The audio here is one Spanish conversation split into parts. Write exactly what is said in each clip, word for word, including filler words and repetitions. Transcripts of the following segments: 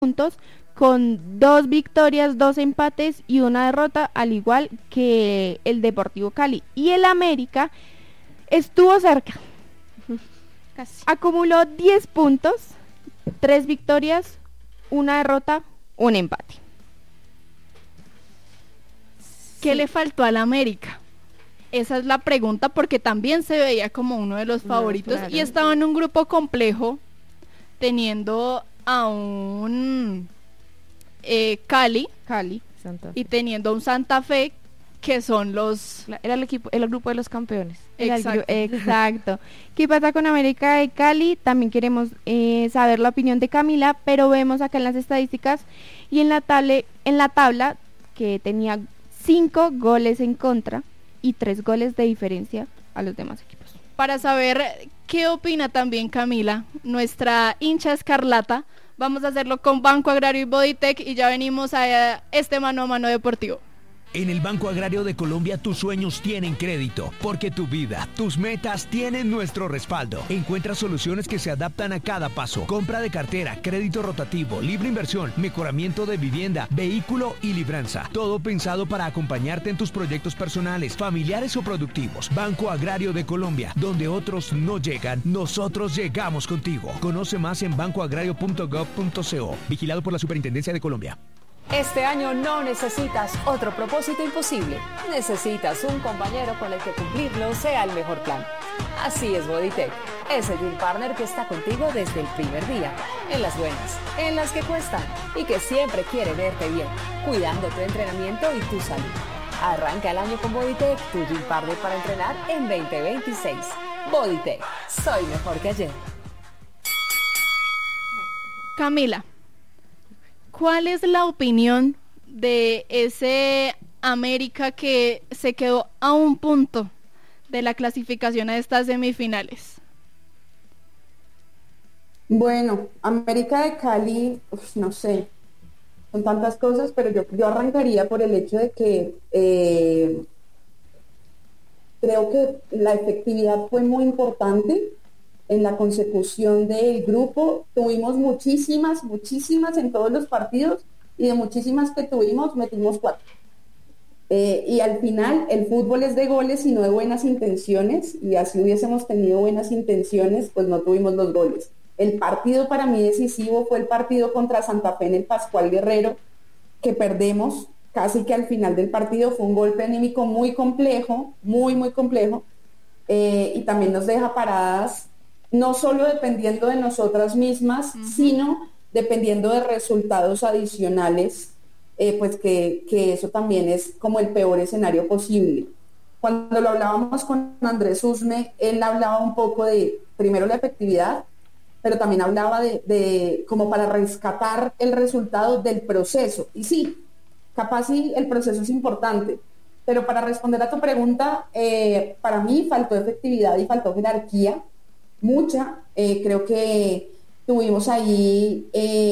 puntos con dos victorias, dos empates y una derrota, al igual que el Deportivo Cali. Y el América estuvo cerca. Casi. Acumuló diez puntos, tres victorias, una derrota, un empate. ¿Qué sí. le faltó al América? Esa es la pregunta, porque también se veía como uno de los favoritos, no, claro. Y estaba en un grupo complejo, teniendo a un eh, Cali, Cali Santa Fe. Y teniendo a un Santa Fe, que son los... Era el equipo, el grupo de los campeones. Exacto. El, exacto. ¿Qué pasa con América de Cali? También queremos eh, saber la opinión de Camila, pero vemos acá en las estadísticas y en la, table, en la tabla que tenía cinco goles en contra y tres goles de diferencia a los demás equipos. Para saber qué opina también Camila, nuestra hincha escarlata, vamos a hacerlo con Banco Agrario y Bodytech y ya venimos a este mano a mano deportivo. En el Banco Agrario de Colombia tus sueños tienen crédito, porque tu vida, tus metas tienen nuestro respaldo. Encuentra soluciones que se adaptan a cada paso. Compra de cartera, crédito rotativo, libre inversión, mejoramiento de vivienda, vehículo y libranza. Todo pensado para acompañarte en tus proyectos personales, familiares o productivos. Banco Agrario de Colombia, donde otros no llegan, nosotros llegamos contigo. Conoce más en banco agrario punto gov punto co. Vigilado por la Superintendencia de Colombia. Este año no necesitas otro propósito imposible. Necesitas un compañero con el que cumplirlo sea el mejor plan. Así es Bodytech, ese gym partner que está contigo desde el primer día, en las buenas, en las que cuestan y que siempre quiere verte bien, cuidando tu entrenamiento y tu salud. Arranca el año con Bodytech, tu gym partner para entrenar en veinte veintiséis. Bodytech, soy mejor que ayer. Camila, ¿cuál es la opinión de ese América que se quedó a un punto de la clasificación a estas semifinales? Bueno, América de Cali, uf, no sé, son tantas cosas, pero yo, yo arrancaría por el hecho de que eh, creo que la efectividad fue muy importante en la consecución del grupo. Tuvimos muchísimas, muchísimas en todos los partidos y de muchísimas que tuvimos metimos cuatro. Eh, y al final el fútbol es de goles y no de buenas intenciones, y así hubiésemos tenido buenas intenciones, pues no tuvimos los goles. El partido para mí decisivo fue el partido contra Santa Fe en el Pascual Guerrero, que perdemos casi que al final del partido. Fue un golpe anímico muy complejo, muy, muy complejo, eh, y también nos deja paradas, no solo dependiendo de nosotras mismas, uh-huh. sino dependiendo de resultados adicionales, eh, pues que, que eso también es como el peor escenario posible. Cuando lo hablábamos con Andrés Usme, él hablaba un poco de, primero, la efectividad, pero también hablaba de, de como para rescatar el resultado del proceso. Y sí, capaz sí, el proceso es importante, pero para responder a tu pregunta, eh, para mí faltó efectividad y faltó jerarquía, mucha. Eh, creo que tuvimos ahí,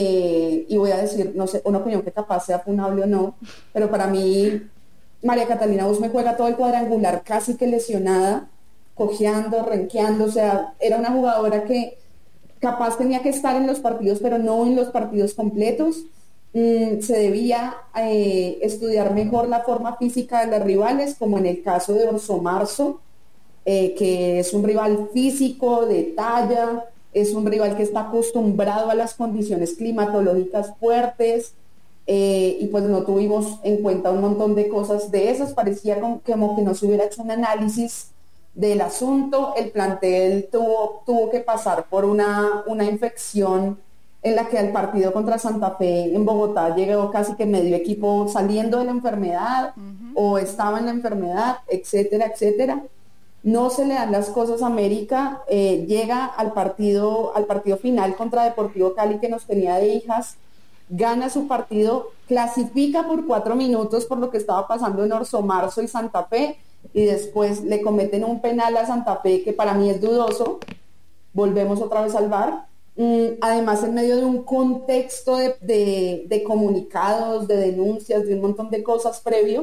eh, y voy a decir, no sé, una opinión que capaz sea funable o no, pero para mí María Catalina Usme juega todo el cuadrangular casi que lesionada, cojeando, renqueando, o sea, era una jugadora que capaz tenía que estar en los partidos, pero no en los partidos completos. Mm, se debía eh, estudiar mejor la forma física de los rivales, como en el caso de Orso Marzo, eh, que es un rival físico, de talla, es un rival que está acostumbrado a las condiciones climatológicas fuertes, eh, y pues no tuvimos en cuenta un montón de cosas de esas. Parecía como, como que no se hubiera hecho un análisis del asunto. El plantel tuvo, tuvo que pasar por una, una infección en la que al partido contra Santa Fe en Bogotá llegó casi que medio equipo saliendo de la enfermedad, uh-huh. o estaba en la enfermedad, etcétera, etcétera. No se le dan las cosas a América, eh, llega al partido, al partido final contra Deportivo Cali, que nos tenía de hijas, gana su partido, clasifica por cuatro minutos por lo que estaba pasando en Orso Marzo y Santa Fe, y después le cometen un penal a Santa Fe que para mí es dudoso. Volvemos otra vez al V A R, mm, además en medio de un contexto de, de, de comunicados, de denuncias, de un montón de cosas previo,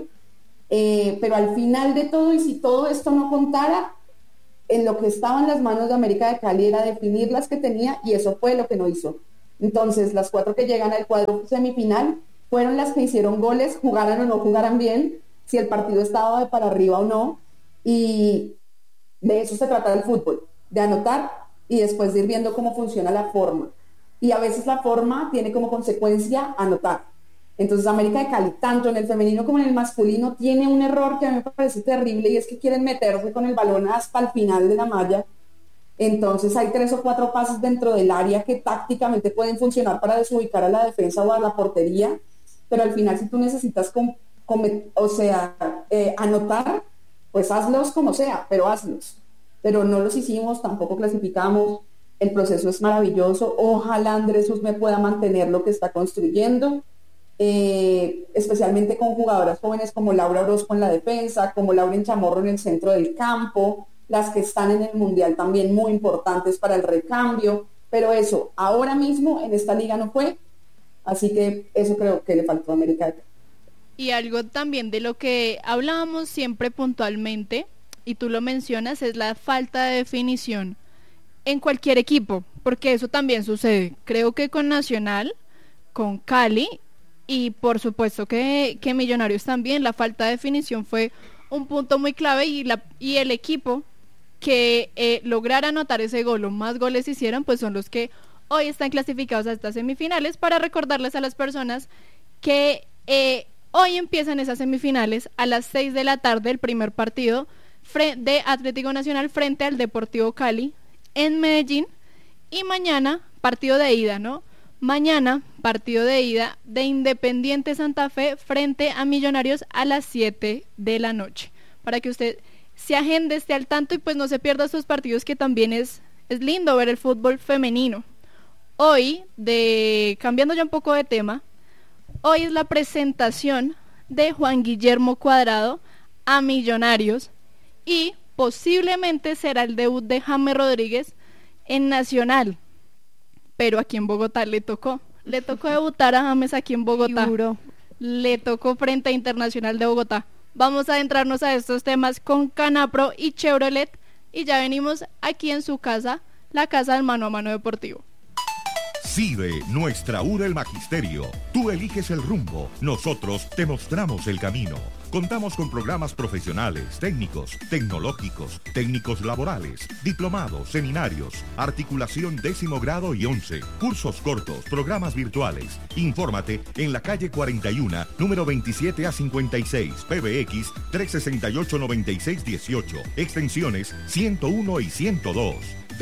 eh, pero al final de todo, y si todo esto no contara, en lo que estaba en las manos de América de Cali era definir las que tenía, y eso fue lo que no hizo. Entonces, las cuatro que llegan al cuadro semifinal fueron las que hicieron goles, jugaran o no jugaran bien, si el partido estaba de para arriba o no, y de eso se trata el fútbol, de anotar y después de ir viendo cómo funciona la forma. Y a veces la forma tiene como consecuencia anotar. Entonces América de Cali, tanto en el femenino como en el masculino, tiene un error que a mí me parece terrible, y es que quieren meterse con el balón hasta el final de la malla. Entonces hay tres o cuatro pases dentro del área que tácticamente pueden funcionar para desubicar a la defensa o a la portería, pero al final si tú necesitas com- com- o sea, eh, anotar, pues hazlos como sea, pero hazlos. Pero no los hicimos, tampoco clasificamos. El proceso es maravilloso. Ojalá Andrés me pueda mantener lo que está construyendo, eh, especialmente con jugadoras jóvenes como Laura Orozco en la defensa, como Lauren Chamorro en el centro del campo, las que están en el Mundial también muy importantes para el recambio, pero eso ahora mismo en esta liga no fue, así que eso creo que le faltó a América. Y algo también de lo que hablábamos siempre puntualmente, y tú lo mencionas, es la falta de definición en cualquier equipo, porque eso también sucede, creo que con Nacional, con Cali, y por supuesto que, que Millonarios también, la falta de definición fue un punto muy clave, y, la, y el equipo que eh, lograra anotar ese gol o más goles hicieran, pues son los que hoy están clasificados a estas semifinales, para recordarles a las personas que eh, hoy empiezan esas semifinales a las seis de la tarde, el primer partido de Atlético Nacional frente al Deportivo Cali en Medellín, y mañana partido de ida, ¿no? Mañana partido de ida de Independiente Santa Fe frente a Millonarios a las siete de la noche, para que usted se agende, esté al tanto y pues no se pierda estos partidos, que también es, es lindo ver el fútbol femenino. Hoy, de cambiando ya un poco de tema, hoy es la presentación de Juan Guillermo Cuadrado a Millonarios, y posiblemente será el debut de James Rodríguez en Nacional, pero aquí en Bogotá le tocó, le tocó debutar a James aquí en Bogotá, Seguro. le tocó frente a Internacional de Bogotá. Vamos a adentrarnos a estos temas con Canapro y Chevrolet, y ya venimos aquí en su casa, la casa del Mano a Mano Deportivo. CIDE, nuestra U del Magisterio. Tú eliges el rumbo, nosotros te mostramos el camino. Contamos con programas profesionales, técnicos, tecnológicos, técnicos laborales, diplomados, seminarios, articulación décimo grado y once, cursos cortos, programas virtuales. Infórmate en la calle cuarenta y uno, número veintisiete a cincuenta y seis, P B X trescientos sesenta y ocho, noventa y seis dieciocho, extensiones ciento uno y ciento dos.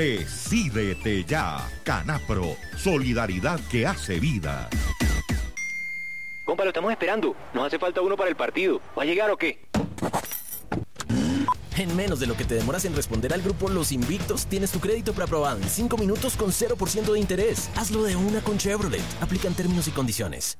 Decídete ya, Canapro, solidaridad que hace vida. Compa, lo estamos esperando. Nos hace falta uno para el partido. ¿Va a llegar o qué? En menos de lo que te demoras en responder al grupo Los Invictos, tienes tu crédito preaprobado en cinco minutos con cero por ciento de interés. Hazlo de una con Chevrolet. Aplican términos y condiciones.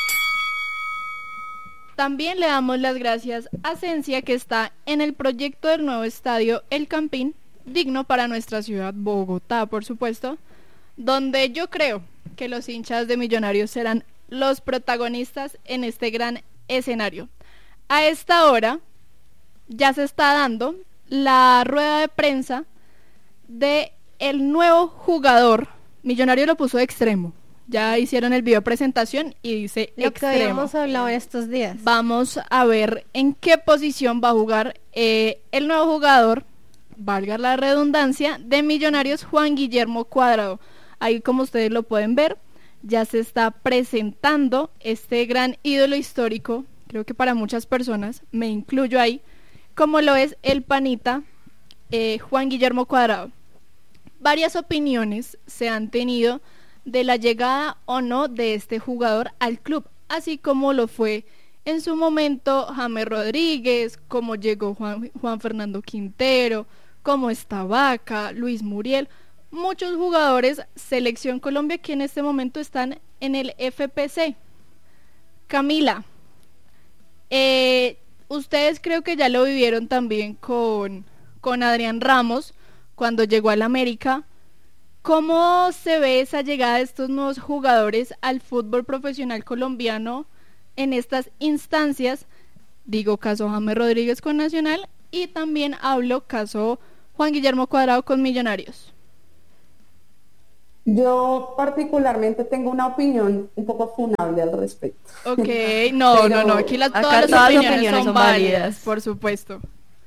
También le damos las gracias a Cencia, que está en el proyecto del nuevo estadio El Campín, digno para nuestra ciudad Bogotá, por supuesto, donde yo creo que los hinchas de Millonarios serán los protagonistas en este gran escenario. A esta hora ya se está dando la rueda de prensa de el nuevo jugador. Millonario lo puso de extremo. Ya hicieron el video presentación y dice lo extremo. que habíamos hablado en estos días. Vamos a ver en qué posición va a jugar eh, el nuevo jugador, valga la redundancia, de Millonarios, Juan Guillermo Cuadrado. Ahí, como ustedes lo pueden ver, ya se está presentando este gran ídolo histórico, creo que para muchas personas, me incluyo ahí, como lo es el panita eh, Juan Guillermo Cuadrado. Varias opiniones se han tenido de la llegada o no de este jugador al club, así como lo fue en su momento James Rodríguez, como llegó Juan, Juan Fernando Quintero, como está Vaca, Luis Muriel, muchos jugadores Selección Colombia que en este momento están en el F P C. Camila, eh, ustedes creo que ya lo vivieron también con, con Adrián Ramos cuando llegó al América. ¿Cómo se ve esa llegada de estos nuevos jugadores al fútbol profesional colombiano en estas instancias? Digo, caso James Rodríguez con Nacional, y también hablo caso Juan Guillermo Cuadrado con Millonarios. Yo particularmente tengo una opinión un poco funable al respecto. Ok, no, Pero no, no, aquí la, acá todas las todas las opiniones, opiniones son son válidas, válidas. por supuesto.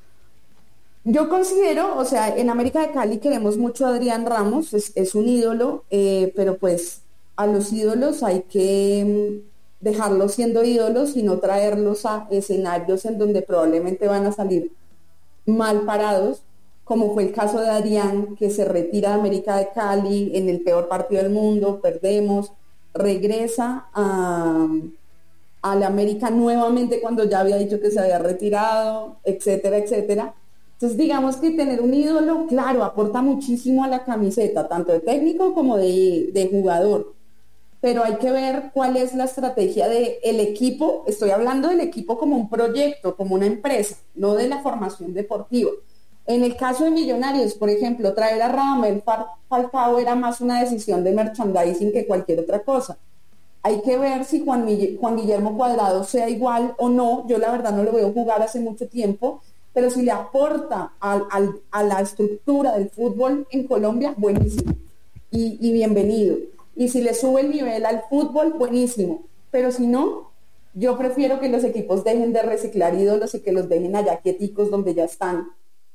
Yo considero, o sea, en América de Cali queremos mucho a Adrián Ramos, es, es un ídolo, eh, pero pues a los ídolos hay que mm, dejarlos siendo ídolos y no traerlos a escenarios en donde probablemente van a salir mal parados, como fue el caso de Adrián, que se retira de América de Cali en el peor partido del mundo, perdemos, regresa a, a la América nuevamente cuando ya había dicho que se había retirado, etcétera, etcétera. Entonces digamos que tener un ídolo, claro, aporta muchísimo a la camiseta, tanto de técnico como de, de jugador, pero hay que ver cuál es la estrategia del equipo. Estoy hablando del equipo como un proyecto, como una empresa, no de la formación deportiva. En el caso de Millonarios, por ejemplo, traer a Radamel Falcao era más una decisión de merchandising que cualquier otra cosa. Hay que ver si Juan, Miguel, Juan Guillermo Cuadrado sea igual o no. Yo la verdad no lo veo jugar hace mucho tiempo, pero si le aporta al, al, a la estructura del fútbol en Colombia, buenísimo y, y bienvenido. Y si le sube el nivel al fútbol, buenísimo. Pero si no, yo prefiero que los equipos dejen de reciclar ídolos y que los dejen allá quieticos donde ya están.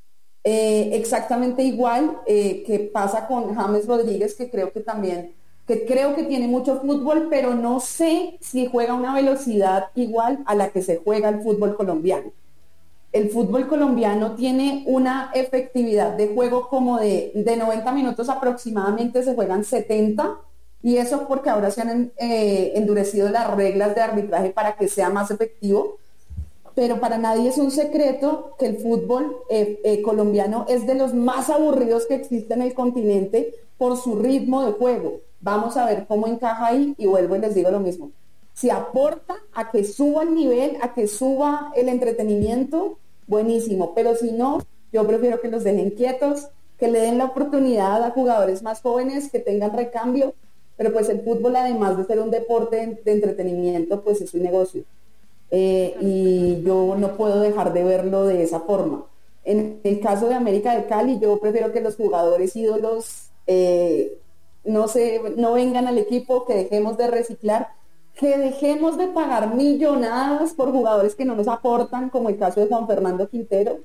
Eh, exactamente igual eh, que pasa con James Rodríguez, que creo que también, que creo que tiene mucho fútbol, pero no sé si juega a una velocidad igual a la que se juega el fútbol colombiano. El fútbol colombiano tiene una efectividad de juego como de, de noventa minutos aproximadamente, se juegan setenta, y eso porque ahora se han eh, endurecido las reglas de arbitraje para que sea más efectivo, pero para nadie es un secreto que el fútbol eh, eh, colombiano es de los más aburridos que existe en el continente por su ritmo de juego. Vamos a ver cómo encaja ahí, y vuelvo y les digo lo mismo. Si aporta a que suba el nivel, a que suba el entretenimiento, buenísimo, pero si no, yo prefiero que los dejen quietos, que le den la oportunidad a jugadores más jóvenes que tengan recambio, pero pues el fútbol, además de ser un deporte de entretenimiento, pues es un negocio, eh, y yo no puedo dejar de verlo de esa forma. En el caso de América de Cali, yo prefiero que los jugadores ídolos eh, no, se, no vengan al equipo, que dejemos de reciclar, que dejemos de pagar millonadas por jugadores que no nos aportan, como el caso de Juan Fernando Quintero,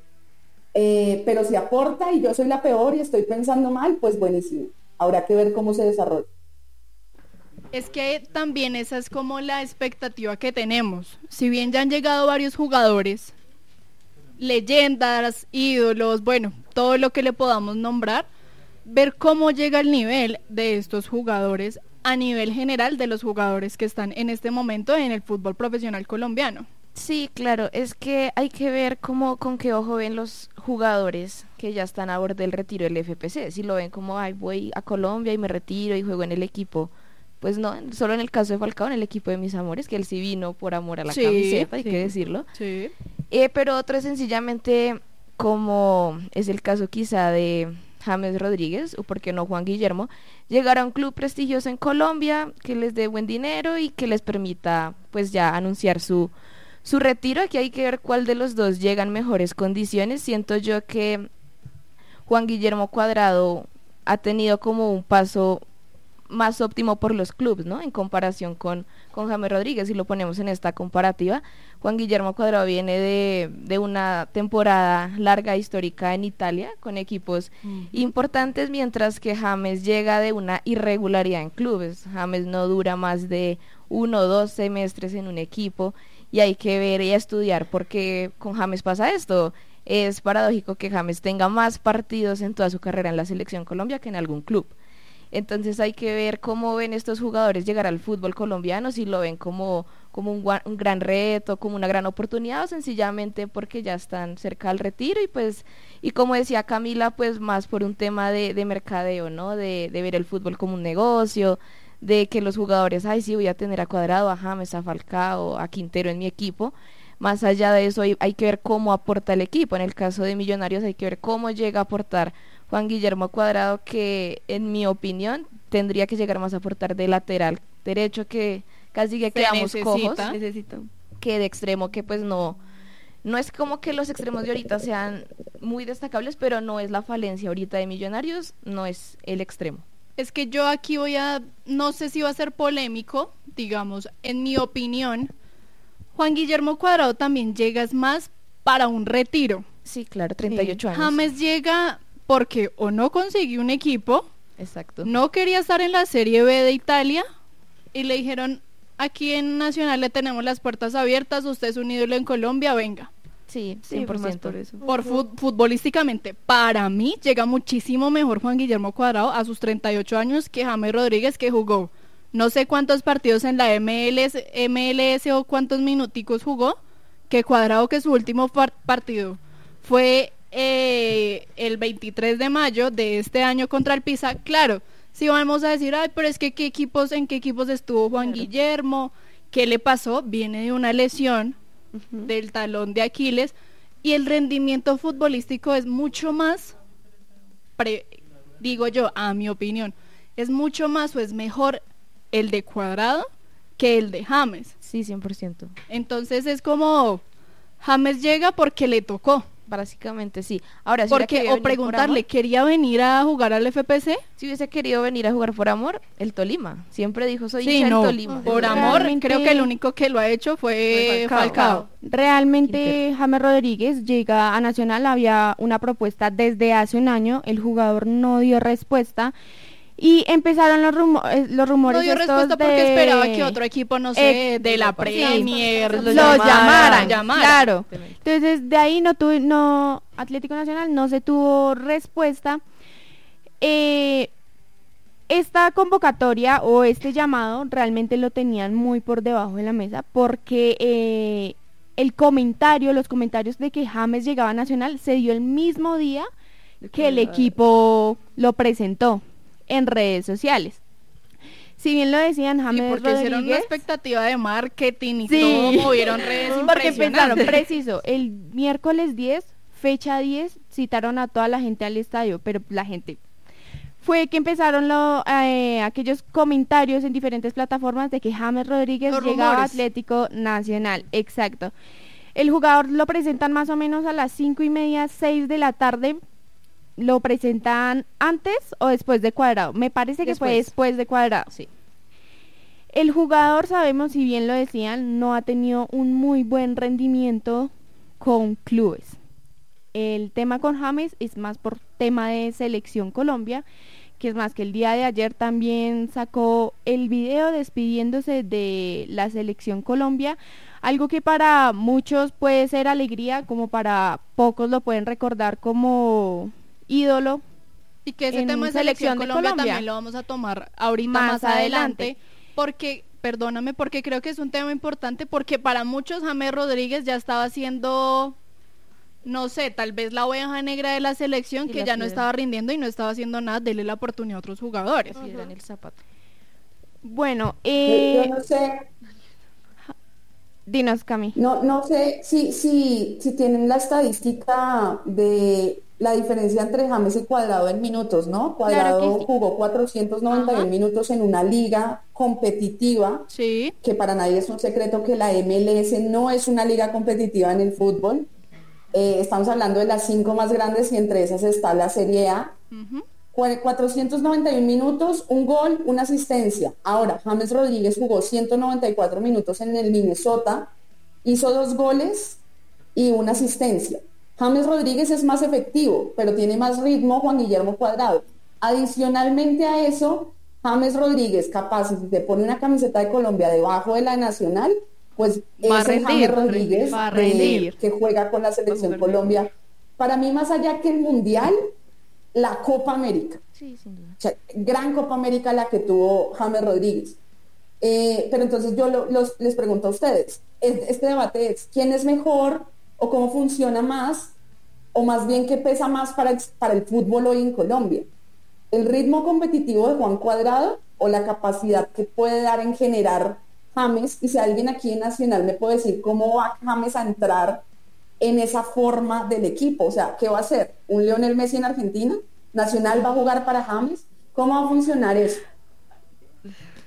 eh, pero si aporta y yo soy la peor y estoy pensando mal, pues buenísimo, habrá que ver cómo se desarrolla. Es que también esa es como la expectativa que tenemos. Si bien ya han llegado varios jugadores, leyendas, ídolos, bueno, todo lo que le podamos nombrar, ver cómo llega el nivel de estos jugadores a nivel general de los jugadores que están en este momento en el fútbol profesional colombiano. Sí, claro, es que hay que ver cómo, con qué ojo ven los jugadores que ya están a borde del retiro del F P C. Si lo ven como, ay, voy a Colombia y me retiro y juego en el equipo, pues no, solo en el caso de Falcao, en el equipo de mis amores, que él sí vino por amor a la sí, camiseta, hay sí, que decirlo. Sí. Eh, pero otro es sencillamente, como es el caso quizá de James Rodríguez, o por qué no Juan Guillermo, llegar a un club prestigioso en Colombia, que les dé buen dinero y que les permita pues ya anunciar su, su retiro. Aquí hay que ver cuál de los dos llega en mejores condiciones. Siento yo que Juan Guillermo Cuadrado ha tenido como un paso más óptimo por los clubes, ¿no? En comparación con, con James Rodríguez, si lo ponemos en esta comparativa. Juan Guillermo Cuadrado viene de, de una temporada larga, histórica en Italia, con equipos uh-huh. importantes, mientras que James llega de una irregularidad en clubes. James no dura más de uno o dos semestres en un equipo, y hay que ver y estudiar por qué con James pasa esto. Es paradójico que James tenga más partidos en toda su carrera en la Selección Colombia que en algún club. Entonces hay que ver cómo ven estos jugadores llegar al fútbol colombiano, si lo ven como, como un, un gran reto, como una gran oportunidad, o sencillamente porque ya están cerca del retiro, y pues, y como decía Camila, pues más por un tema de, de mercadeo, ¿no? De, de ver el fútbol como un negocio, de que los jugadores, ay sí, voy a tener a Cuadrado, a James, a Falcao, a Quintero en mi equipo. Más allá de eso hay, hay que ver cómo aporta el equipo. En el caso de Millonarios hay que ver cómo llega a aportar Juan Guillermo Cuadrado, que en mi opinión tendría que llegar más a aportar de lateral derecho, que casi que quedamos cojos, necesito, que de extremo, que pues no, no es como que los extremos de ahorita sean muy destacables, pero no es la falencia ahorita de Millonarios, no es el extremo. Es que yo aquí voy a, no sé si va a ser polémico, digamos, en mi opinión, Juan Guillermo Cuadrado también llega más para un retiro. Sí, claro, treinta y ocho Sí. años. James llega porque o no consiguió un equipo, exacto, no quería estar en la Serie B de Italia y le dijeron, aquí en Nacional le tenemos las puertas abiertas, usted es un ídolo en Colombia, venga. Sí, Sí, cien por fue más ciento. por eso. Por fut- futbolísticamente, para mí llega muchísimo mejor Juan Guillermo Cuadrado a sus treinta y ocho años que James Rodríguez, que jugó no sé cuántos partidos en la M L S, M L S o cuántos minuticos jugó, que Cuadrado, que su último par- partido fue eh, el veintitrés de mayo de este año contra el Pisa. Claro, si vamos a decir, ay, pero es que qué equipos, en qué equipos estuvo Juan Claro. Guillermo, ¿qué le pasó? Viene de una lesión Ujú. del talón de Aquiles y el rendimiento futbolístico es mucho más, pre- digo yo, a mi opinión, es mucho más o es mejor el de Cuadrado que el de James. Sí, cien por ciento. Entonces es como James llega porque le tocó. Básicamente sí. Ahora, si hubiera Porque, querido o venir por preguntarle, amor, ¿quería venir a jugar al F P C? si hubiese querido venir a jugar por amor, el Tolima. Siempre dijo, soy Sí, hincha no, del Tolima. por Realmente- amor, creo que el único que lo ha hecho fue Fue Falcao. Falcao. Realmente James Rodríguez llega a Nacional, había una propuesta desde hace un año, el jugador no dio respuesta y empezaron los, rumo- eh, los rumores No dio estos respuesta porque de- esperaba que otro equipo, no sé, Eh, de la sí, Premier, los los llamaran, llamaran, llamaran. claro. Entonces de ahí no tuve, no, Atlético Nacional no se tuvo respuesta. Eh, esta convocatoria o este llamado realmente lo tenían muy por debajo de la mesa porque eh, el comentario, los comentarios de que James llegaba a Nacional se dio el mismo día que el equipo lo presentó en redes sociales. Si bien lo decían Sí, James porque hicieron una Rodríguez, expectativa de marketing y Sí. todo, movieron redes porque pensaron, impresionantes. preciso, el miércoles diez, fecha diez, citaron a toda la gente al estadio, pero la gente fue que empezaron lo, eh, aquellos comentarios en diferentes plataformas de que James Rodríguez Los llegaba a rumores. Atlético Nacional, exacto. El jugador lo presentan más o menos a las cinco y media, seis de la tarde. ¿Lo presentan antes o después de Cuadrado? Me parece que fue Después. después de Cuadrado. Sí. El jugador, sabemos, si bien lo decían, no ha tenido un muy buen rendimiento con clubes. El tema con James es más por tema de selección Colombia, que es más que el día de ayer también sacó el video despidiéndose de la selección Colombia, algo que para muchos puede ser alegría, como para pocos lo pueden recordar como ídolo. Y que ese en tema de selección selección de Colombia, Colombia. también lo vamos a tomar ahorita Más más, adelante, adelante. porque, perdóname, porque creo que es un tema importante, porque para muchos James Rodríguez ya estaba siendo, no sé, tal vez la oveja negra de la selección, Y que la ya no piedra. estaba rindiendo y no estaba haciendo nada, dele la oportunidad a otros jugadores. Piedra en el zapato. Bueno, Yo, eh, yo no sé, dinos, Cami. no, no sé si, si, si tienen la estadística de la diferencia entre James y Cuadrado en minutos, ¿no? Claro que Cuadrado sí. jugó cuatrocientos noventa y uno Ajá. minutos en una liga competitiva, Sí, que para nadie es un secreto que la M L S no es una liga competitiva en el fútbol. Eh, estamos hablando de las cinco más grandes y entre esas está la Serie A. ujú. Cu- cuatrocientos noventa y uno minutos, un gol, una asistencia. Ahora, James Rodríguez jugó ciento noventa y cuatro minutos en el Minnesota, hizo dos goles y una asistencia. James Rodríguez es más efectivo, pero tiene más ritmo Juan Guillermo Cuadrado. Adicionalmente a eso, James Rodríguez, capaz, si te pone una camiseta de Colombia debajo de la nacional, pues Va a es el rendir, James Rodríguez va a de- rendir. que juega con la selección Va a Colombia. Para mí, más allá que el Mundial, la Copa América. Sí, sin duda. O sea, gran Copa América la que tuvo James Rodríguez. Eh, pero entonces yo lo- los- les pregunto a ustedes, es- este debate es, ¿quién es mejor o cómo funciona más? O más bien, ¿qué pesa más para el, para el fútbol hoy en Colombia? ¿El ritmo competitivo de Juan Cuadrado o la capacidad que puede dar en generar James? Y si alguien aquí en Nacional me puede decir cómo va James a entrar en esa forma del equipo, o sea, ¿qué va a hacer? ¿Un Lionel Messi en Argentina? ¿Nacional va a jugar para James? ¿Cómo va a funcionar eso?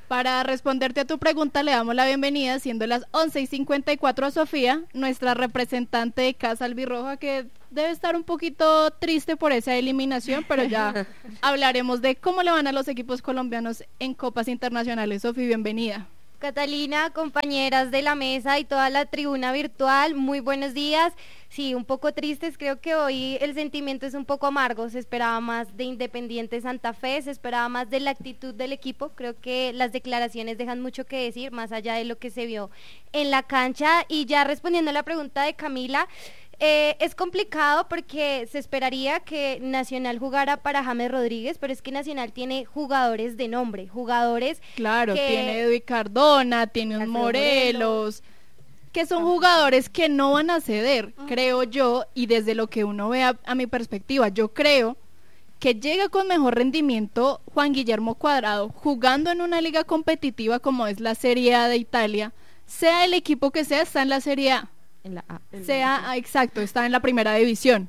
Para responderte a tu pregunta le damos la bienvenida, siendo las once y cincuenta y cuatro, a Sofía, nuestra representante de Casa Albirroja, que debe estar un poquito triste por esa eliminación, pero ya hablaremos de cómo le van a los equipos colombianos en copas internacionales. Sofía, bienvenida. Catalina, compañeras de la mesa y toda la tribuna virtual, muy buenos días. Sí, un poco tristes, creo que hoy el sentimiento es un poco amargo. Se esperaba más de Independiente Santa Fe, se esperaba más de la actitud del equipo. Creo que las declaraciones dejan mucho que decir, más allá de lo que se vio en la cancha. Y ya respondiendo a la pregunta de Camila, Eh, es complicado porque se esperaría que Nacional jugara para James Rodríguez, pero es que Nacional tiene jugadores de nombre, jugadores Claro, que... tiene Edwin Cardona, tiene un Morelos, que son jugadores que no van a ceder, uh-huh. creo yo, y desde lo que uno ve a, a mi perspectiva, yo creo que llega con mejor rendimiento Juan Guillermo Cuadrado, jugando en una liga competitiva como es la Serie A de Italia, sea el equipo que sea, está en la Serie A. En la A. Sea, ah, exacto, está en la primera división.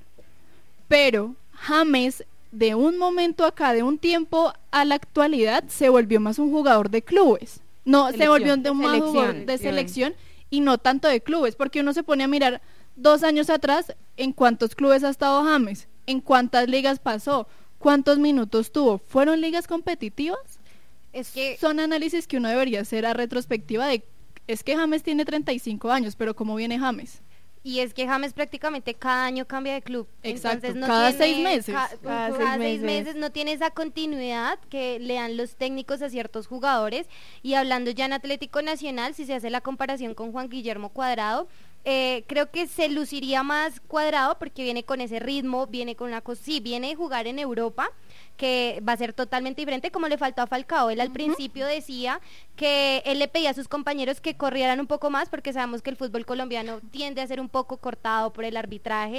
Pero James, de un momento acá, de un tiempo a la actualidad, se volvió más un jugador de clubes. No, selección, se volvió de un más jugador de selección y no tanto de clubes, porque uno se pone a mirar dos años atrás en cuántos clubes ha estado James, en cuántas ligas pasó, cuántos minutos tuvo. ¿Fueron ligas competitivas? Es que son análisis que uno debería hacer a retrospectiva de es que James tiene treinta y cinco años, pero ¿cómo viene James? Y es que James prácticamente cada año cambia de club. Exacto, Entonces no cada tiene, seis meses. Ca cada, cada seis, seis meses. meses no tiene esa continuidad que le dan los técnicos a ciertos jugadores. Y hablando ya en Atlético Nacional, si se hace la comparación con Juan Guillermo Cuadrado, eh, creo que se luciría más Cuadrado porque viene con ese ritmo, viene con una cosa, sí, viene de jugar en Europa, que va a ser totalmente diferente, como le faltó a Falcao. Él al uh-huh. principio decía que él le pedía a sus compañeros que corrieran un poco más, porque sabemos que el fútbol colombiano tiende a ser un poco cortado por el arbitraje.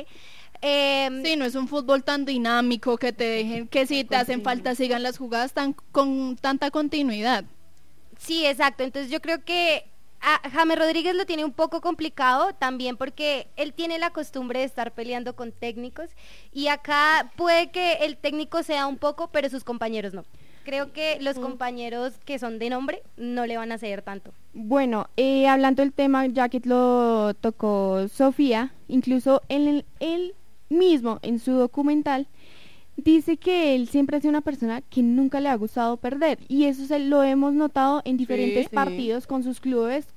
Eh, sí, no es un fútbol tan dinámico que te dejen, que si te hacen falta sigan las jugadas tan con tanta continuidad. Sí, exacto. Entonces yo creo que a James Rodríguez lo tiene un poco complicado también porque él tiene la costumbre de estar peleando con técnicos y acá puede que el técnico sea un poco, pero sus compañeros no. Creo que los compañeros que son de nombre no le van a ceder tanto. Bueno, eh, hablando del tema, ya que lo tocó Sofía, incluso él, él mismo en su documental dice que él siempre ha sido una persona que nunca le ha gustado perder y eso se lo hemos notado en diferentes sí, partidos sí. con sus clubes,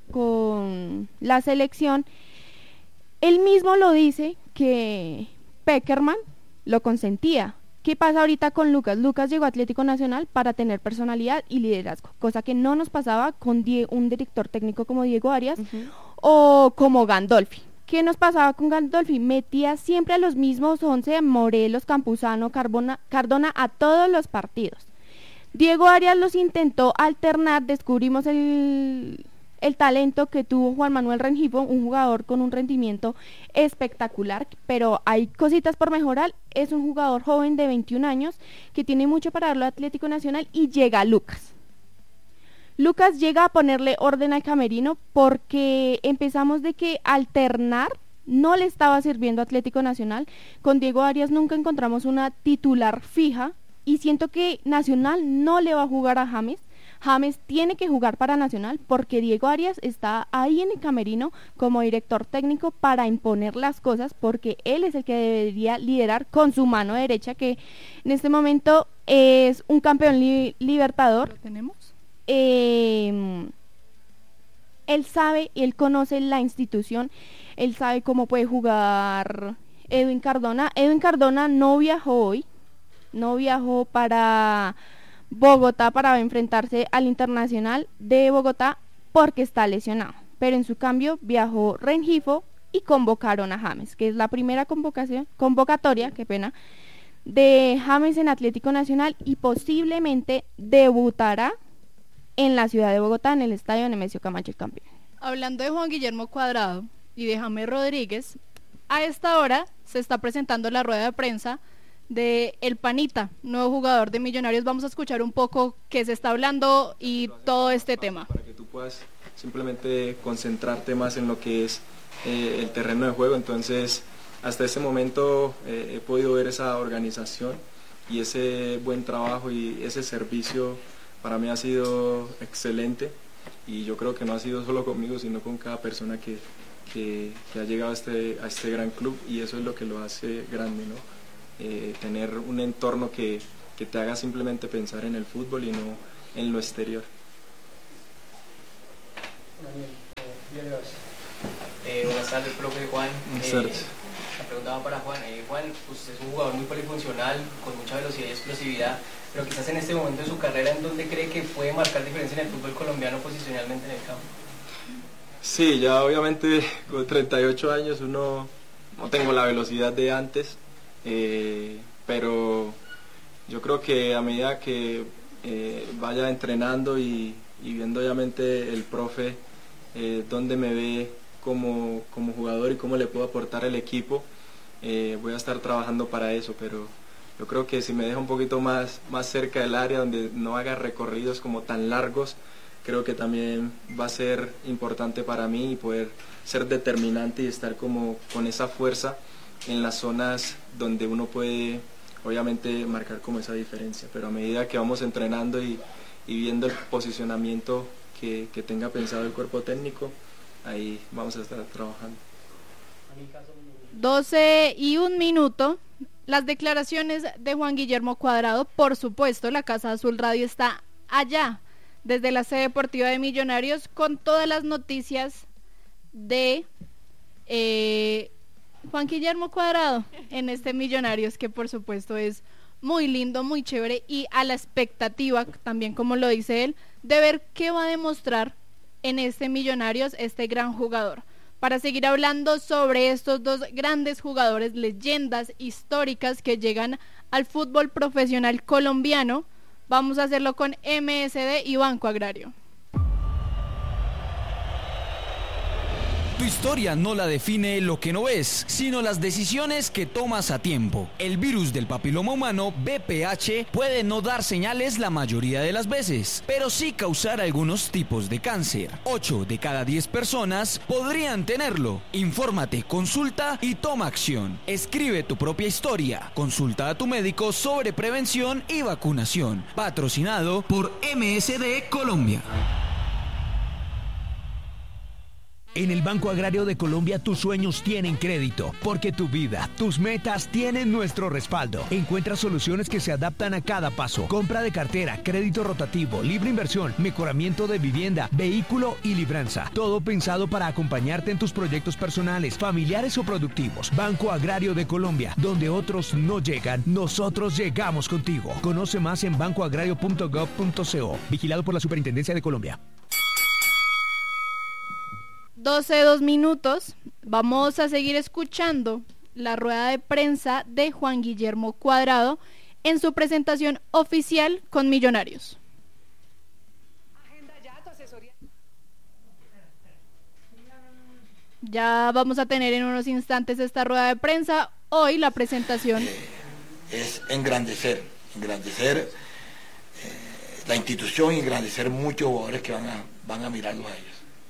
con la selección. Él mismo lo dice que Peckerman lo consentía. ¿Qué pasa ahorita con Lucas? Lucas llegó a Atlético Nacional para tener personalidad y liderazgo, cosa que no nos pasaba con Die- un director técnico como Diego Arias uh-huh. o como Gandolfi. ¿Qué nos pasaba con Gandolfi? Metía siempre a los mismos once, Morelos, Campuzano, Carbona, Cardona, a todos los partidos. Diego Arias los intentó alternar, descubrimos el, el talento que tuvo Juan Manuel Rengifo, un jugador con un rendimiento espectacular, pero hay cositas por mejorar. Es un jugador joven de veintiún años que tiene mucho para darlo a Atlético Nacional y llega Lucas. Lucas llega a ponerle orden al camerino porque empezamos de que alternar no le estaba sirviendo a Atlético Nacional. Con Diego Arias nunca encontramos una titular fija y siento que Nacional no le va a jugar a James. James tiene que jugar para Nacional porque Diego Arias está ahí en el camerino como director técnico para imponer las cosas porque él es el que debería liderar con su mano derecha, que en este momento es un campeón li- libertador. ¿Lo tenemos? Eh, él sabe y él conoce la institución, él sabe cómo puede jugar Edwin Cardona. Edwin Cardona no viajó hoy, no viajó para Bogotá para enfrentarse al Internacional de Bogotá porque está lesionado, pero en su cambio viajó Rengifo y convocaron a James, que es la primera convocación, convocatoria, qué pena, de James en Atlético Nacional y posiblemente debutará en la ciudad de Bogotá, en el estadio Nemesio Camacho el campeón. Hablando de Juan Guillermo Cuadrado y de James Rodríguez, a esta hora se está presentando la rueda de prensa de El Panita, nuevo jugador de Millonarios. Vamos a escuchar un poco qué se está hablando y todo este tema. Para que tú puedas simplemente concentrarte más en lo que es eh, el terreno de juego. Entonces, hasta este momento eh, he podido ver esa organización y ese buen trabajo y ese servicio para mí ha sido excelente y yo creo que no ha sido solo conmigo, sino con cada persona que, que, que ha llegado a este, a este gran club, y eso es lo que lo hace grande, ¿no? Eh, tener un entorno que, que te haga simplemente pensar en el fútbol y no en lo exterior. Eh, buenas tardes, profe Juan. Buenas eh, tardes. La pregunta va para Juan. Eh, Juan, usted es un jugador muy polifuncional, con mucha velocidad y explosividad, pero quizás en este momento de su carrera, ¿en dónde cree que puede marcar diferencia en el fútbol colombiano posicionalmente en el campo? Sí, ya obviamente con treinta y ocho años uno no tengo la velocidad de antes, eh, pero yo creo que a medida que eh, vaya entrenando y, y viendo obviamente el profe eh, dónde me ve como, como jugador y cómo le puedo aportar al equipo, eh, voy a estar trabajando para eso, pero yo creo que si me deja un poquito más, más cerca del área, donde no haga recorridos como tan largos, creo que también va a ser importante para mí y poder ser determinante y estar como con esa fuerza en las zonas donde uno puede obviamente marcar como esa diferencia, pero a medida que vamos entrenando y, y viendo el posicionamiento que, que tenga pensado el cuerpo técnico, ahí vamos a estar trabajando. doce y un minuto. Las declaraciones de Juan Guillermo Cuadrado, por supuesto, la Casa Azul Radio está allá, desde la sede deportiva de Millonarios, con todas las noticias de eh, Juan Guillermo Cuadrado en este Millonarios, que por supuesto es muy lindo, muy chévere, y a la expectativa, también como lo dice él, de ver qué va a demostrar en este Millonarios este gran jugador. Para seguir hablando sobre estos dos grandes jugadores, leyendas históricas que llegan al fútbol profesional colombiano, vamos a hacerlo con M S D y Banco Agrario. Tu historia no la define lo que no ves, sino las decisiones que tomas a tiempo. El virus del papiloma humano, B P H, puede no dar señales la mayoría de las veces, pero sí causar algunos tipos de cáncer. ocho de cada diez personas podrían tenerlo. Infórmate, consulta y toma acción. Escribe tu propia historia. Consulta a tu médico sobre prevención y vacunación. Patrocinado por M S D Colombia. En el Banco Agrario de Colombia tus sueños tienen crédito, porque tu vida, tus metas tienen nuestro respaldo. Encuentra soluciones que se adaptan a cada paso. Compra de cartera, crédito rotativo, libre inversión, mejoramiento de vivienda, vehículo y libranza. Todo pensado para acompañarte en tus proyectos personales, familiares o productivos. Banco Agrario de Colombia, donde otros no llegan, nosotros llegamos contigo. Conoce más en banco agrario punto gob punto co. Vigilado por la Superintendencia de Colombia. doce, dos minutos, vamos a seguir escuchando la rueda de prensa de Juan Guillermo Cuadrado en su presentación oficial con Millonarios. Ya vamos a tener en unos instantes esta rueda de prensa. Hoy la presentación eh, es engrandecer, engrandecer eh, la institución y engrandecer muchos jugadores que van a, van a mirarlos a ellos.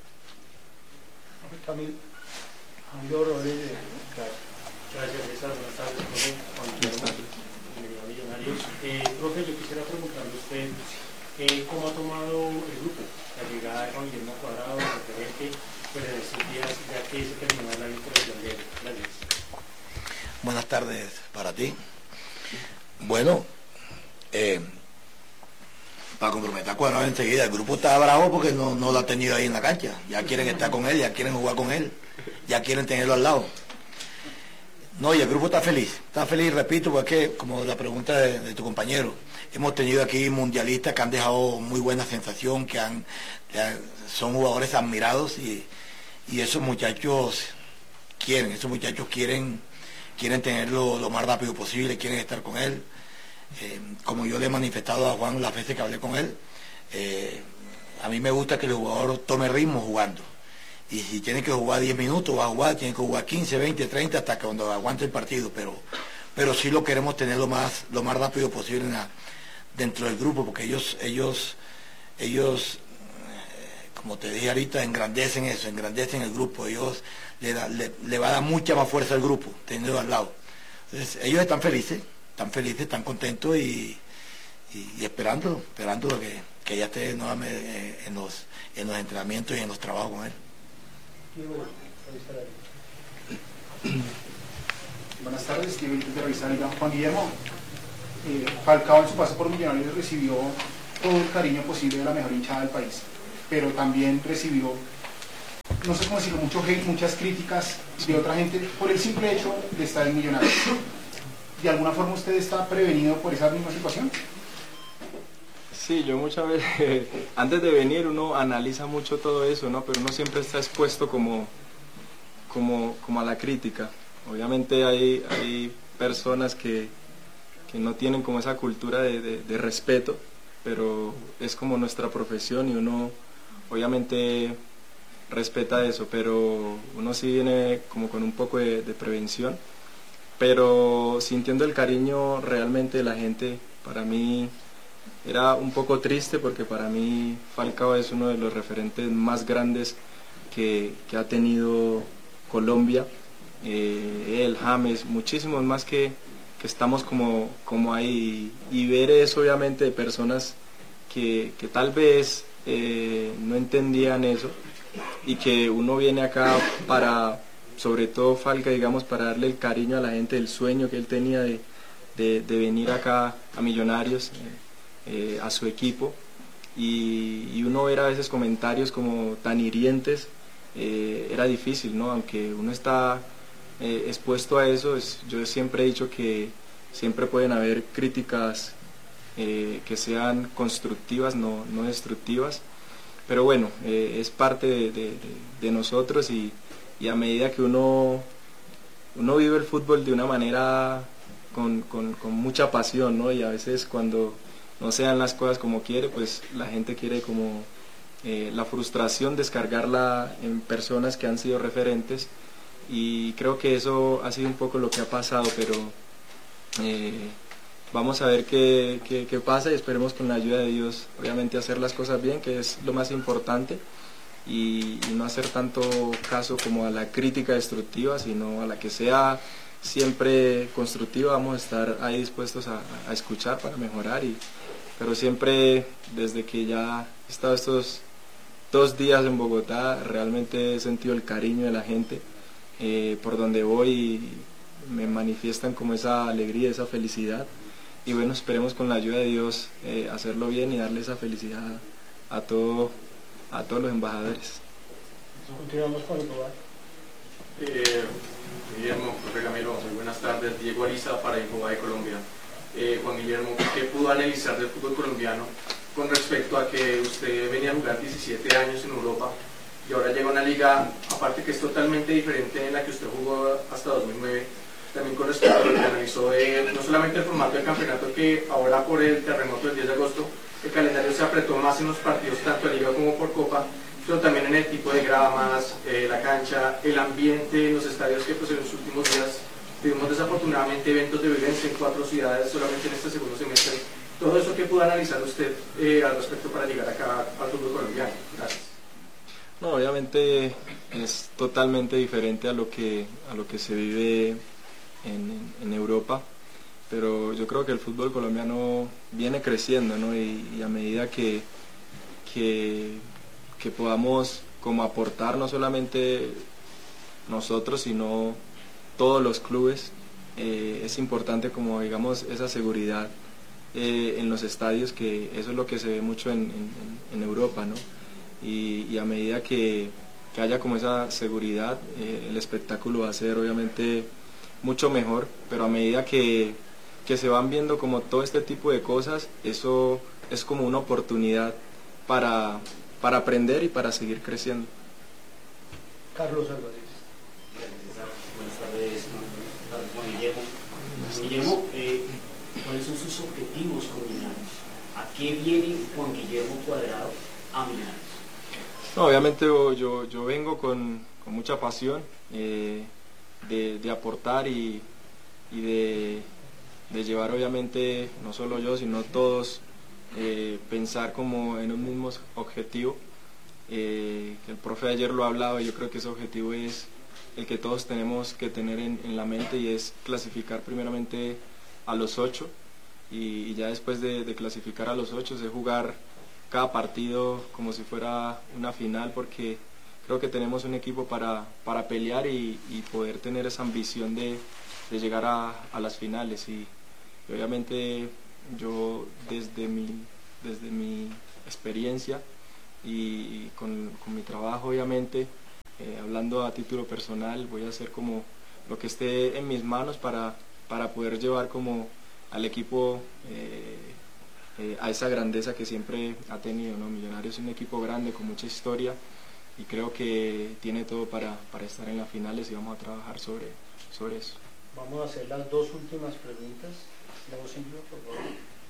Camilo, Camilo Rodríguez. Gracias, César. Buenas tardes, profe. Juan Guillermo, bienvenido a Millonarios. Eh, profe, yo quisiera preguntarle a usted eh, cómo ha tomado el grupo, la llegada de Juan Guillermo Cuadrado, referente, pues en estos días, ya que se terminó la intervención de él. Gracias. Buenas tardes para ti. Bueno, eh, para comprometer a Cuadrado enseguida, el grupo está bravo porque no, no lo ha tenido ahí en la cancha, ya quieren estar con él, ya quieren jugar con él, ya quieren tenerlo al lado. No, y el grupo está feliz, está feliz, repito, porque como la pregunta de, de tu compañero, hemos tenido aquí mundialistas que han dejado muy buena sensación, que han, son jugadores admirados y, y esos muchachos quieren, esos muchachos quieren, quieren tenerlo lo más rápido posible, quieren estar con él. Eh, como yo le he manifestado a Juan las veces que hablé con él, eh, a mí me gusta que el jugador tome ritmo jugando, y si tiene que jugar diez minutos va a jugar, tiene que jugar quince, veinte, treinta hasta que cuando aguante el partido, pero pero sí lo queremos tener lo más lo más rápido posible en la, dentro del grupo, porque ellos ellos ellos eh, como te dije ahorita, engrandecen eso, engrandecen el grupo, ellos le, da, le, le va a dar mucha más fuerza al grupo teniendo al lado. Entonces, ellos están felices están felices, están contentos y, y, y esperando, esperando que, que ya esté nuevamente en los, en los entrenamientos y en los trabajos con él. Buenas tardes, Diego de Revista Liga. Juan Guillermo, eh, Falcao en su paso por Millonarios recibió todo el cariño posible de la mejor hinchada del país, pero también recibió, no sé cómo decirlo, mucho hate, muchas críticas de otra gente por el simple hecho de estar en Millonarios. ¿De alguna forma usted está prevenido por esa misma situación? Sí, yo muchas veces, antes de venir uno analiza mucho todo eso, ¿no? Pero uno siempre está expuesto como, como, como a la crítica. Obviamente hay, hay personas que, que no tienen como esa cultura de, de, de respeto, pero es como nuestra profesión y uno obviamente respeta eso, pero uno sí viene como con un poco de, de prevención, pero sintiendo el cariño realmente de la gente. Para mí era un poco triste porque para mí Falcao es uno de los referentes más grandes que, que ha tenido Colombia. Eh, él, James, muchísimos más que, que estamos como, como ahí, y, y ver eso obviamente de personas que, que tal vez eh, no entendían eso y que uno viene acá para, sobre todo Falca, digamos, para darle el cariño a la gente, el sueño que él tenía de, de, de venir acá a Millonarios, eh, eh, a su equipo, y, y uno ver a veces comentarios como tan hirientes, eh, era difícil, ¿no? Aunque uno está Eh, expuesto a eso, es, yo siempre he dicho que siempre pueden haber críticas eh, que sean constructivas, no, no destructivas, pero bueno, eh, es parte de, de, de nosotros, y, y a medida que uno, uno vive el fútbol de una manera con, con, con mucha pasión, ¿no? Y a veces cuando no se dan las cosas como quiere, pues la gente quiere como eh, la frustración descargarla en personas que han sido referentes. Y creo que eso ha sido un poco lo que ha pasado, pero eh, vamos a ver qué, qué, qué pasa, y esperemos con la ayuda de Dios obviamente hacer las cosas bien, que es lo más importante, y, y no hacer tanto caso como a la crítica destructiva, sino a la que sea siempre constructiva. Vamos a estar ahí dispuestos a, a escuchar para mejorar, y, pero siempre desde que ya he estado estos dos días en Bogotá realmente he sentido el cariño de la gente. Eh, por donde voy me manifiestan como esa alegría, esa felicidad, y bueno, esperemos con la ayuda de Dios eh, hacerlo bien y darle esa felicidad a, todo, a todos los embajadores. Continuamos con Infobae. Eh, Guillermo, profe Camilo, muy buenas tardes. Diego Ariza para Infobae Colombia. Eh, Juan Guillermo, ¿qué pudo analizar del fútbol colombiano con respecto a que usted venía a jugar diecisiete años en Europa y ahora llega a una liga, aparte que es totalmente diferente en la que usted jugó hasta dos mil nueve, también con respecto a lo que analizó de, no solamente el formato del campeonato, que ahora por el terremoto del diez de agosto el calendario se apretó más en los partidos tanto de liga como por copa, pero también en el tipo de gramas, eh, la cancha, el ambiente en los estadios, que pues en los últimos días tuvimos desafortunadamente eventos de violencia en cuatro ciudades solamente en este segundo semestre. Todo eso que pudo analizar usted eh, al respecto para llegar acá al fútbol colombiano. Gracias. No, obviamente es totalmente diferente a lo que, a lo que se vive en, en Europa, pero yo creo que el fútbol colombiano viene creciendo, ¿no? y, y a medida que, que, que podamos como aportar, no solamente nosotros, sino todos los clubes, eh, es importante como digamos esa seguridad eh, en los estadios, que eso es lo que se ve mucho en, en, en Europa, ¿no? Y, y a medida que, que haya como esa seguridad, eh, el espectáculo va a ser obviamente mucho mejor, pero a medida que, que se van viendo como todo este tipo de cosas, eso es como una oportunidad para, para aprender y para seguir creciendo. Carlos Álvarez. Buenas tardes, Juan Guillermo. Guillermo, eh, ¿cuáles son sus objetivos con Millonarios? ¿A qué viene Juan Guillermo Cuadrado a Millonarios? No, obviamente yo, yo, yo vengo con, con mucha pasión eh, de, de aportar y, y de, de llevar obviamente, no solo yo, sino todos, eh, pensar como en un mismo objetivo. Eh, el profe ayer lo ha hablado, y yo creo que ese objetivo es el que todos tenemos que tener en, en la mente, y es clasificar primeramente a los ocho, y, y ya después de, de clasificar a los ocho es jugar cada partido como si fuera una final, porque creo que tenemos un equipo para, para pelear y, y poder tener esa ambición de, de llegar a, a las finales. Y, y obviamente yo desde mi, desde mi experiencia y con, con mi trabajo, obviamente, eh, hablando a título personal, voy a hacer como lo que esté en mis manos para, para poder llevar como al equipo eh, eh, a esa grandeza que siempre ha tenido, ¿no? Millonarios es un equipo grande con mucha historia y creo que tiene todo para, para estar en las finales y vamos a trabajar sobre, sobre eso. Vamos a hacer las dos últimas preguntas. La voz en vivo, por favor.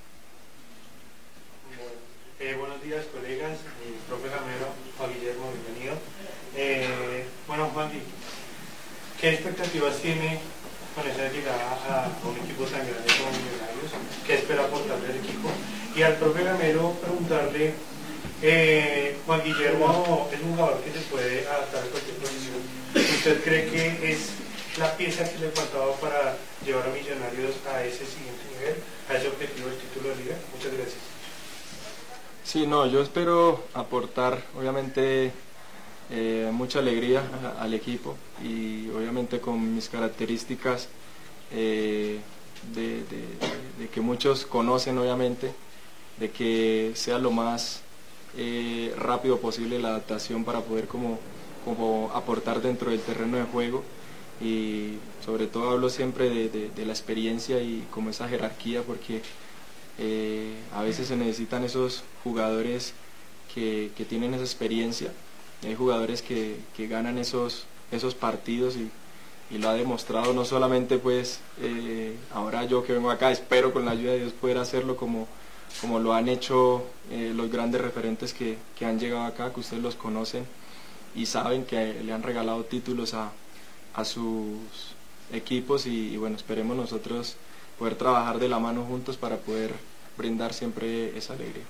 Eh, buenos días, colegas, eh, profe Gamero, Juan Guillermo, bienvenido. Eh, bueno, Juan, ¿qué expectativas tiene con esa llegada a un equipo tan grande como Millonarios? ¿Qué espera aportarle al equipo? Y al profe Gamero preguntarle, eh, Juan Guillermo es un jugador que se puede adaptar a cualquier posición. ¿Usted cree que es la pieza que le faltaba para llevar a Millonarios a ese siguiente nivel, a ese objetivo del título de liga? Muchas gracias. Sí, no, yo espero aportar, obviamente, eh, mucha alegría a, al equipo y obviamente con mis características eh, de, de, de, de que muchos conocen, obviamente, de que sea lo más eh, rápido posible la adaptación para poder como, como aportar dentro del terreno de juego. Y sobre todo hablo siempre de, de, de la experiencia y como esa jerarquía, porque eh, a veces se necesitan esos jugadores que, que tienen esa experiencia. Hay jugadores que, que ganan esos, esos partidos y, y lo ha demostrado, no solamente pues eh, ahora yo que vengo acá, espero con la ayuda de Dios poder hacerlo como, como lo han hecho eh, los grandes referentes que, que han llegado acá, que ustedes los conocen y saben que le han regalado títulos a a sus equipos y, y bueno, esperemos nosotros poder trabajar de la mano juntos para poder brindar siempre esa alegría.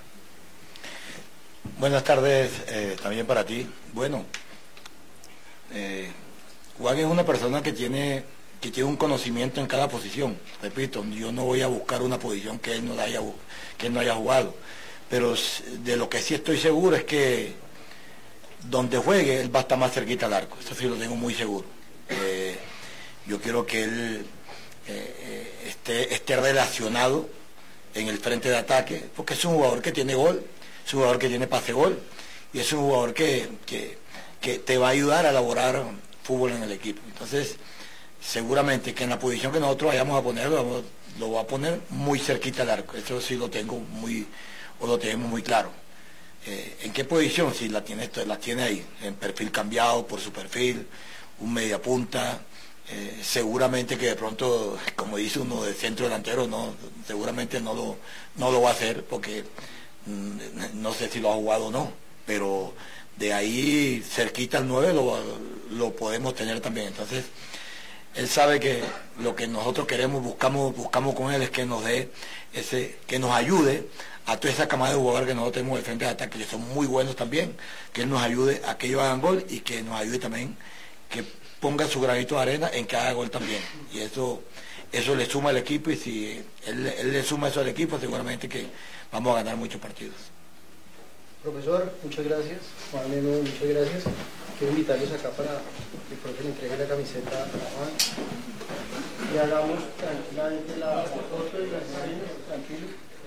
Buenas tardes eh, también para ti. Bueno, eh, Juan es una persona que tiene, que tiene un conocimiento en cada posición. Repito, yo no voy a buscar una posición que él no haya, que él no haya jugado, pero de lo que sí estoy seguro es que donde juegue él va a estar más cerquita al arco, eso sí lo tengo muy seguro. Eh, yo quiero que él eh, esté, esté relacionado en el frente de ataque, porque es un jugador que tiene gol, es un jugador que tiene pase-gol y es un jugador que, que, que te va a ayudar a elaborar fútbol en el equipo. Entonces, seguramente que en la posición que nosotros vayamos a poner, lo, lo va a poner muy cerquita al arco, eso sí lo tengo muy, o lo tenemos muy claro. Eh, ¿En qué posición? Si la tiene, la tiene ahí, en perfil cambiado por su perfil, un media punta, eh, seguramente que de pronto, como dice uno de centro delantero, no, seguramente no lo, no lo va a hacer porque mm, no sé si lo ha jugado o no, pero de ahí cerquita al nueve lo, lo podemos tener también. Entonces, él sabe que lo que nosotros queremos, buscamos, buscamos con él es que nos dé ese, que nos ayude a toda esa camada de jugadores que nosotros tenemos de frente de ataque, que son muy buenos también, que él nos ayude a que ellos hagan gol y que nos ayude también que ponga su granito de arena en que haga gol también. Y eso eso le suma al equipo y si él, él le suma eso al equipo, seguramente que vamos a ganar muchos partidos. Profesor, muchas gracias. Juan Leno, muchas gracias. Quiero invitarlos acá para que el profe le entregue la camiseta a Juan y hagamos tranquilamente la foto y las imágenes, tranquilos.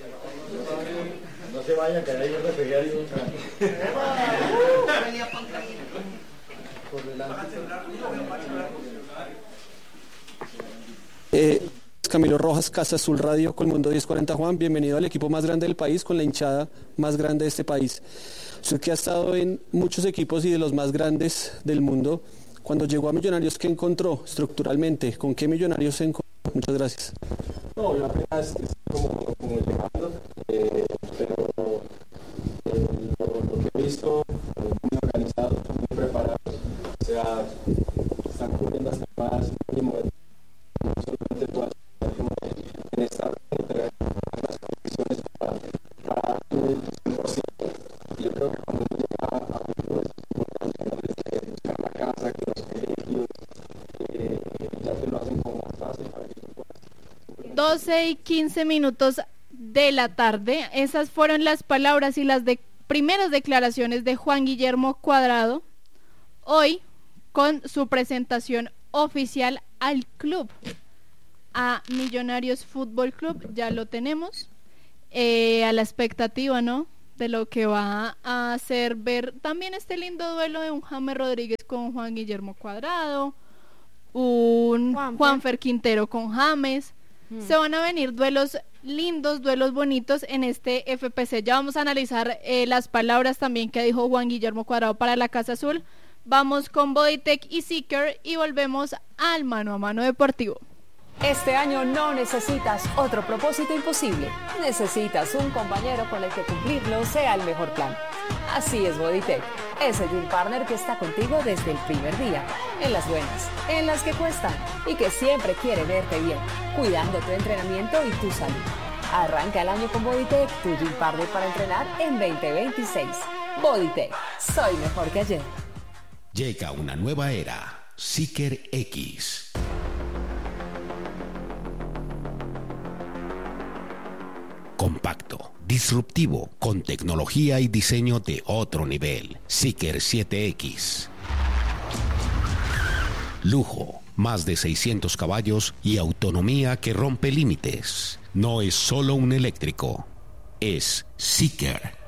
No se vayan, que ahí yo refería a Dios. Por delante. Eh, Camilo Rojas, Casa Azul Radio, Colmundo diez cuarenta. Juan, bienvenido al equipo más grande del país, con la hinchada más grande de este país. Usted que ha estado en muchos equipos y de los más grandes del mundo, cuando llegó a Millonarios, ¿qué encontró estructuralmente? ¿Con qué Millonarios se encontró? Muchas gracias. No, yo apenas estoy como, como llegando, eh, pero eh, lo, lo que he visto, muy organizados, muy preparados, o sea, están cumpliendo hasta más mínimo, no solamente tú en esta entrega, las condiciones para, para el cien por ciento. Yo creo que cuando uno llega a un club es importante que buscar la casa, que los colegios, eh, ya te lo hacen como más fácil para que tú puedas. doce y quince minutos de la tarde. Esas fueron las palabras y las de primeras declaraciones de Juan Guillermo Cuadrado hoy con su presentación oficial al club, a Millonarios Fútbol Club. Ya lo tenemos, eh, a la expectativa, ¿no?, de lo que va a hacer ver también este lindo duelo de un James Rodríguez con Juan Guillermo Cuadrado, un Juanfer, Juanfer Quintero con James. Hmm. Se van a venir duelos lindos, duelos bonitos en este F P C. Ya vamos a analizar eh, las palabras también que dijo Juan Guillermo Cuadrado para la Casa Azul. Vamos con Bodytech y Seeker y volvemos al Mano a Mano Deportivo. Este año no necesitas otro propósito imposible. Necesitas un compañero con el que cumplirlo sea el mejor plan. Así es Bodytech, ese Gym Partner que está contigo desde el primer día, en las buenas, en las que cuestan y que siempre quiere verte bien, cuidando tu entrenamiento y tu salud. Arranca el año con Bodytech, tu Gym Partner para entrenar en veinte veintiséis. Bodytech, soy mejor que ayer. Llega una nueva era, Seeker X. Compacto, disruptivo, con tecnología y diseño de otro nivel. Seeker siete X. Lujo, más de seiscientos caballos y autonomía que rompe límites. No es solo un eléctrico, es Seeker.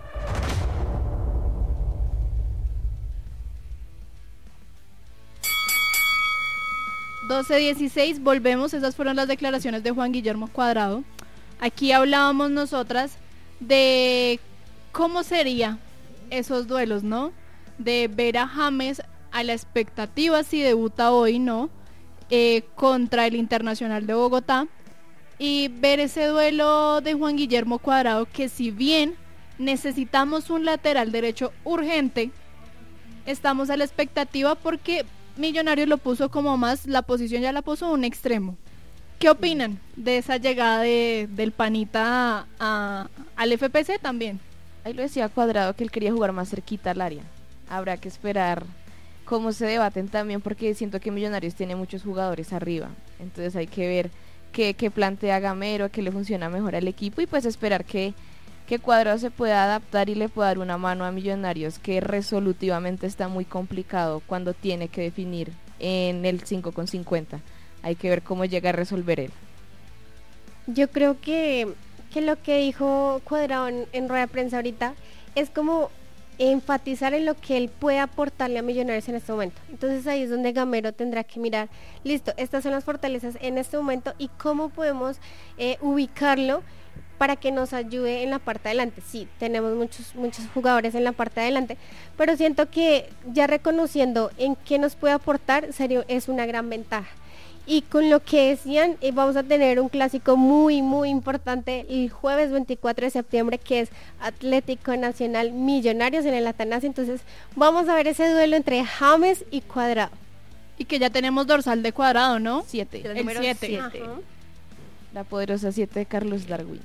doce dieciséis, volvemos. Esas fueron las declaraciones de Juan Guillermo Cuadrado. Aquí hablábamos nosotras de cómo sería esos duelos, ¿no? De ver a James a la expectativa si debuta hoy, ¿no? Eh, contra el Internacional de Bogotá, y ver ese duelo de Juan Guillermo Cuadrado, que si bien necesitamos un lateral derecho urgente, estamos a la expectativa porque Millonarios lo puso como más, la posición ya la puso un extremo. ¿Qué opinan de esa llegada de, del Panita a, a, al F P C también? Ahí lo decía Cuadrado, que él quería jugar más cerquita al área. Habrá que esperar cómo se debaten también, porque siento que Millonarios tiene muchos jugadores arriba. Entonces hay que ver qué, qué plantea Gamero, qué le funciona mejor al equipo, y pues esperar que, que Cuadrado se pueda adaptar y le pueda dar una mano a Millonarios, que resolutivamente está muy complicado cuando tiene que definir en el cinco con cincuenta. Hay que ver cómo llega a resolver él. Yo creo que, que lo que dijo Cuadrado en, en rueda de prensa ahorita es como enfatizar en lo que él puede aportarle a Millonarios en este momento. Entonces ahí es donde Gamero tendrá que mirar, listo, estas son las fortalezas en este momento y cómo podemos eh, ubicarlo para que nos ayude en la parte de adelante. Sí, tenemos muchos muchos jugadores en la parte de adelante, pero siento que ya reconociendo en qué nos puede aportar, serio, es una gran ventaja. Y con lo que decían, eh, vamos a tener un clásico muy, muy importante el jueves veinticuatro de septiembre, que es Atlético Nacional Millonarios en el Atanasio. Entonces vamos a ver ese duelo entre James y Cuadrado. Y que ya tenemos dorsal de Cuadrado, ¿no? Siete. El siete. La poderosa siete de Carlos Darwin.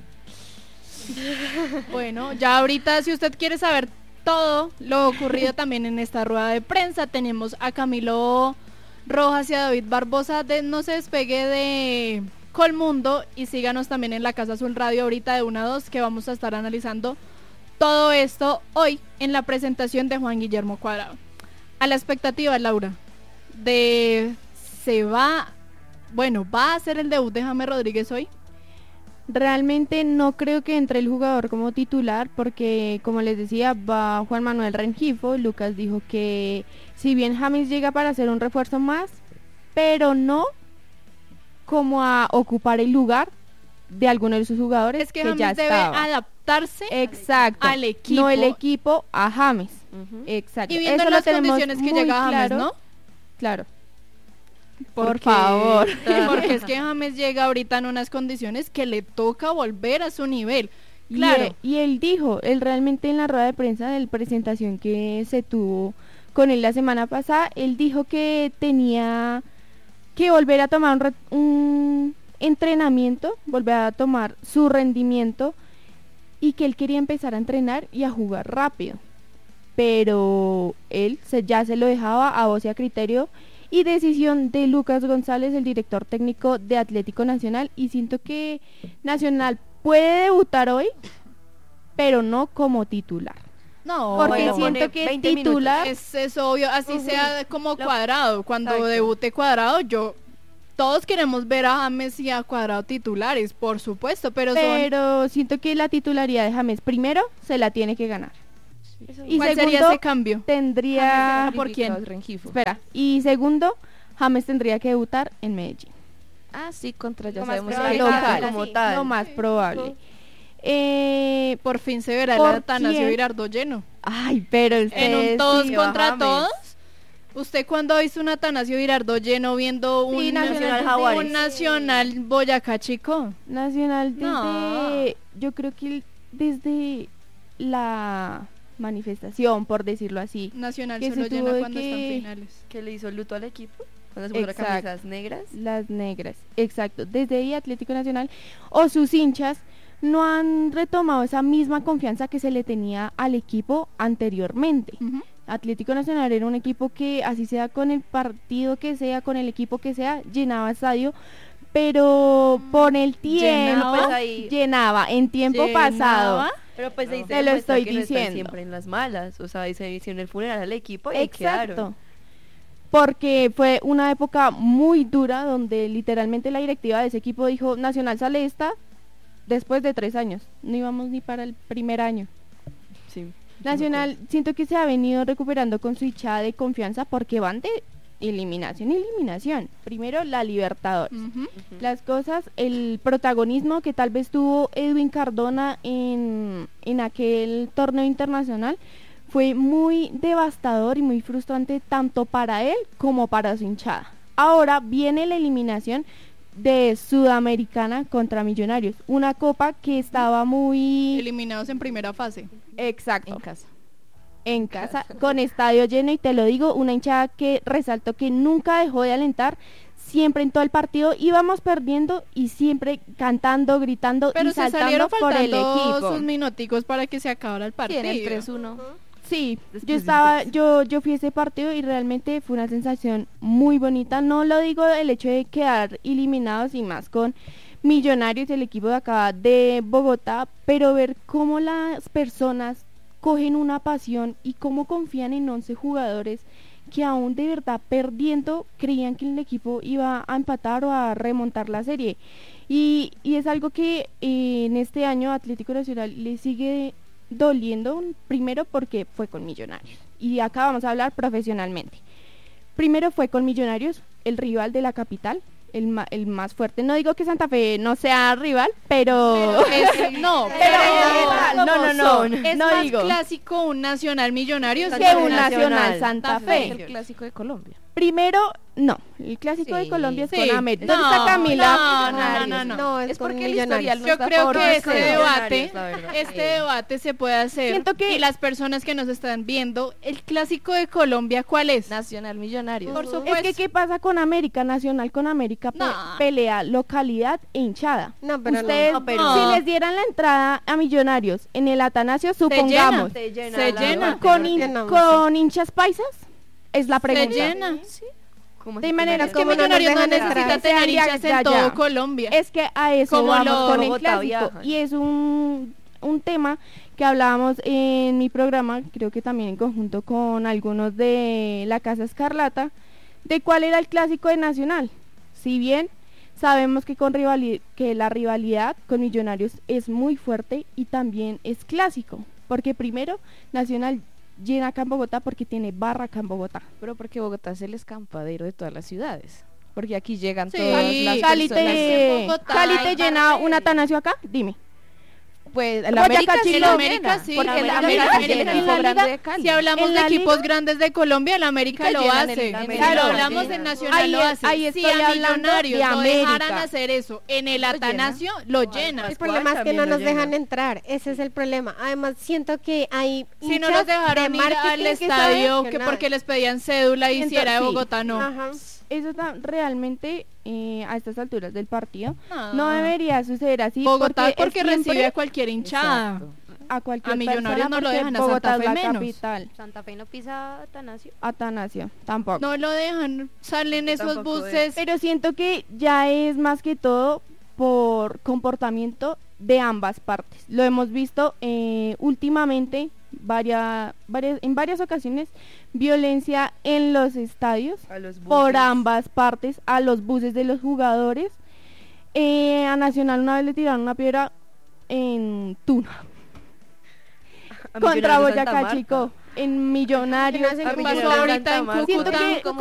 Bueno, ya ahorita, si usted quiere saber todo lo ocurrido también en esta rueda de prensa, tenemos a Camilo Rojas y a David Barbosa. De, no se despegue de Colmundo y síganos también en la Casa Azul Radio ahorita de una a dos, que vamos a estar analizando todo esto hoy en la presentación de Juan Guillermo Cuadrado. A la expectativa, Laura, de se va, bueno, va a hacer el debut de James Rodríguez hoy. Realmente no creo que entre el jugador como titular, porque como les decía, va Juan Manuel Rengifo. Lucas dijo que si bien James llega para hacer un refuerzo más, pero no como a ocupar el lugar de alguno de sus jugadores, es que, que James ya debe estaba. adaptarse Exacto, al equipo, no el equipo a James. Uh-huh. Exacto. Y viendo Eso las lo tenemos condiciones que muy llega James, claro. ¿no? Claro. Porque, por favor. Porque es que James llega ahorita en unas condiciones que le toca volver a su nivel. Claro. Y, y él dijo, él realmente en la rueda de prensa de la presentación que se tuvo con él la semana pasada, él dijo que tenía que volver a tomar un, re, un entrenamiento, volver a tomar su rendimiento, y que él quería empezar a entrenar y a jugar rápido. Pero él se, ya se lo dejaba a voz y a criterio y decisión de Lucas González, el director técnico de Atlético Nacional, y siento que Nacional puede debutar hoy, pero no como titular. No, porque bueno, siento que titular es, es obvio, así uh-huh. sea como Lo, Cuadrado. Cuando exacto. debute Cuadrado, yo todos queremos ver a James y a Cuadrado titulares, por supuesto, pero pero son... siento que la titularidad de James primero se la tiene que ganar. Y ¿cuál sería ese cambio? Tendría ¿Por quién? Espera. Y segundo, James tendría que debutar en Medellín. Ah, sí, contra ya Lo sabemos más que local, como tal. Lo más probable. Eh, por fin se verá el Atanasio Girardot lleno. Ay, pero en un todos sí, contra James. todos. ¿Usted cuándo ha visto un Atanasio Girardot lleno viendo un sí, nacional, nacional, un nacional Boyacá Chico? Nacional desde, no. yo creo que desde la manifestación, por decirlo así. Nacional que solo se llena tuvo cuando que... están finales. Que le hizo luto al equipo. Cuando se puso las camisas negras. Las negras, exacto. Desde ahí Atlético Nacional o sus hinchas no han retomado esa misma confianza que se le tenía al equipo anteriormente. Uh-huh. Atlético Nacional era un equipo que, así sea con el partido que sea, con el equipo que sea, llenaba estadio, pero por el tiempo llenaba, pues ahí, llenaba en tiempo llenaba, pasado. Pero pues ahí no, se te lo estoy que no diciendo. están siempre en las malas, o sea, ahí se hicieron el funeral al equipo y exacto. quedaron. Porque fue una época muy dura donde literalmente la directiva de ese equipo dijo, Nacional sale esta después de tres años, no íbamos ni para el primer año. Sí. Nacional siento que se ha venido recuperando con su hinchada de confianza porque van de eliminación y eliminación. Primero la Libertadores. Uh-huh. Uh-huh. Las cosas, el protagonismo que tal vez tuvo Edwin Cardona en, en aquel torneo internacional fue muy devastador y muy frustrante tanto para él como para su hinchada. Ahora viene la eliminación de Sudamericana contra Millonarios, una copa que estaba muy... eliminados en primera fase. Exacto. En casa. En casa, con estadio lleno, y te lo digo, una hinchada que resaltó que nunca dejó de alentar, siempre en todo el partido íbamos perdiendo y siempre cantando, gritando pero y se saltando por el equipo. Sus minuticos para que se acabara el partido. ¿Quién? El tres uno. Sí, Después yo estaba, yo, yo fui a ese partido y realmente fue una sensación muy bonita. No lo digo el hecho de quedar eliminados y más con Millonarios, el equipo de acá de Bogotá, pero ver cómo las personas cogen una pasión y cómo confían en once jugadores que aún de verdad perdiendo creían que el equipo iba a empatar o a remontar la serie. Y, y es algo que eh, en este año Atlético Nacional le sigue doliendo, primero porque fue con Millonarios, y acá vamos a hablar profesionalmente. Primero fue con Millonarios, el rival de la capital, el, ma el más fuerte. No digo que Santa Fe no sea rival, pero, pero es, no, pero, pero no, no, no, no, es no más digo. clásico un Nacional Millonarios que un Nacional Santa Fe. El clásico de Colombia. Primero, no, el clásico sí, de Colombia es sí. con América. No, ¿Dónde está Camila? No, no, no, no, no, es, es porque el historial no Yo está creo por que este debate, este sí. debate se puede hacer. Siento que y las personas que nos están viendo, el clásico de Colombia, ¿cuál es? Nacional Millonarios. Por supuesto. Es que ¿qué pasa con América? Nacional con América pe no. pelea localidad e hinchada. No, pero ustedes, no, pero si no. les dieran la entrada a Millonarios en el Atanasio, supongamos, se llena, se se llena. Con, hin con hinchas paisas, es la pregunta. Se llena. ¿Sí? De manera que Millonarios no necesita tener hinchas en todo Colombia. Es que a eso Como vamos lo con el Bogotá clásico. viajan. Y es un, un tema que hablábamos en mi programa, creo que también en conjunto con algunos de la Casa Escarlata, de cuál era el clásico de Nacional. Si bien sabemos que, con rivali que la rivalidad con Millonarios es muy fuerte y también es clásico, porque primero Nacional llena acá en Bogotá porque tiene barra acá en Bogotá. Pero porque Bogotá es el escampadero de todas las ciudades. Porque aquí llegan sí, todas las Cali personas. te, Cali te llena un Atanasio acá, dime. Pues el América, sí, el América sí, porque el América, América, América, es el América, equipo grande Liga, de Cali. Si hablamos en de equipos Liga, grandes de Colombia, el América lo hace. El América, claro, Si hablamos de Nacional ahí, lo hace. ahí si estoy a hablando Millonarios de lo América. dejaran hacer eso en el Atanasio, lo llena. El problema es que no nos dejan entrar, ese es el problema. Además, siento que hay si no nos dejaron ir al estadio, que, que porque les pedían cédula y si era de Bogotá, no. Ajá. Eso está realmente eh, a estas alturas del partido ah. no debería suceder así. Bogotá porque, porque recibe siempre, a cualquier hinchada. Exacto. A cualquier a Millonarios persona, no lo dejan, a Bogotá Santa Fe es la menos. capital. Santa Fe no pisa Atanasio. Atanasio, tampoco. No lo dejan, salen esos Tampoco buses. Pero siento que ya es más que todo por comportamiento de ambas partes. Lo hemos visto eh, últimamente varias, varias, en varias ocasiones, violencia en los estadios por ambas partes, a los buses de los jugadores. Eh, a Nacional una vez le tiraron una piedra en Tuna contra Boyacá Chico, en Millonarios. Pasó ahorita en Cúcuta.